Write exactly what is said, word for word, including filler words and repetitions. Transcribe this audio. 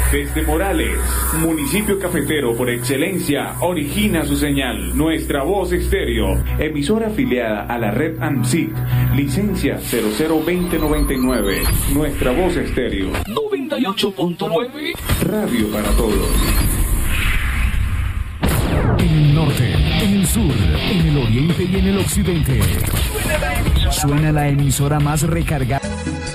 Desde Morales, municipio cafetero por excelencia, origina su señal. Nuestra Voz Estéreo, emisora afiliada a la red ANSIC, licencia cero cero veinte noventa y nueve. Nuestra Voz Estéreo noventa y ocho punto nueve. Radio para todos. En el norte, en el sur, en el oriente y en el occidente. Suena la emisora más recargada.